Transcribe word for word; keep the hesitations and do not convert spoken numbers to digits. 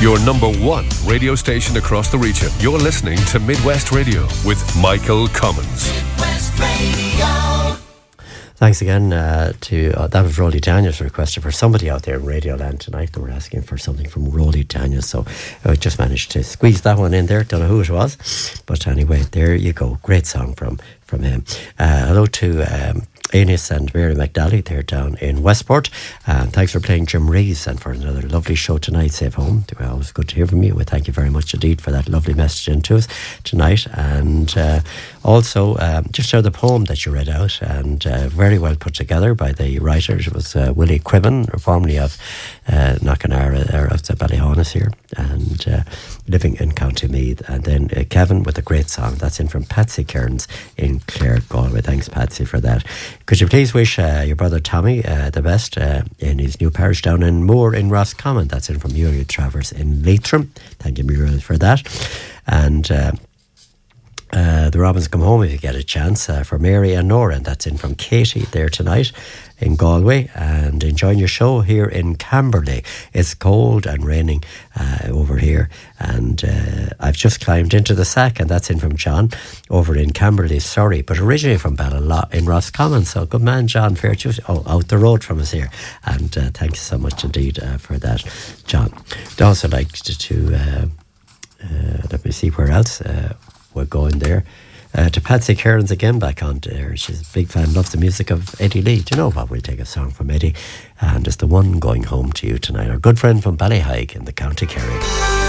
Your number one radio station across the region. You're listening to Midwest Radio with Michael Cummins. Midwest Radio. Thanks again uh, to, uh, that was Rolly Daniels requested for somebody out there in Radio Land tonight. They were asking for something from Rolly Daniels, so I just managed to squeeze that one in there. Don't know who it was, but anyway, there you go. Great song from, from him. Uh, hello to um, Anis and Mary McNally, they're down in Westport. And thanks for playing Jim Reeves and for another lovely show tonight. Safe home. Well, it was good to hear from you. We thank you very much indeed for that lovely message into us tonight. And uh, also, um, just heard the poem that you read out, and uh, very well put together by the writer. It was uh, Willie Quibben, formerly of uh, Knockanara, or of the Ballyhonus here, and uh, living in County Meath. And then uh, Kevin with a great song. That's in from Patsy Kearns in Clare, Galway. Thanks, Patsy, for that. Could you please wish uh, your brother Tommy uh, the best uh, in his new parish down in Moore in Roscommon? That's in from Muriel Travers in Leitrim. Thank you, Muriel, for that. And uh, uh, the Robins come home if you get a chance uh, for Mary and Nora, and that's in from Katie there tonight in Galway, and enjoying your show here in Camberley. It's cold and raining uh, over here, and uh, I've just climbed into the sack, and that's in from John over in Camberley, sorry, but originally from Ballala in Roscommon. So good man, John, fair to oh, out the road from us here, and uh, thank you so much indeed uh, for that, John. I'd also like to, to uh, uh, let me see where else uh, we're going there. Uh, to Patsy Kearns again, back on there. She's a big fan, loves the music of Eddie Lee. Do you know what? We'll take a song from Eddie, and it's the one going home to you tonight. Our good friend from Ballyhaig in the County Kerry.